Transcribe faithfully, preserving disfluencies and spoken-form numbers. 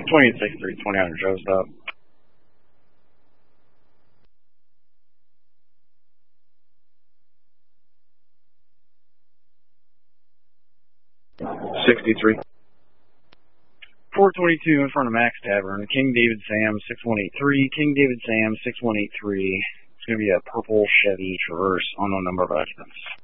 twenty-eight sixty-three, twenty hundred show stop. sixty-three. four twenty-two in front of Max Tavern. King David Sam, six one eight three. King David Sam, six one eight three. It's going to be a purple Chevy Traverse, unknown number of occupants.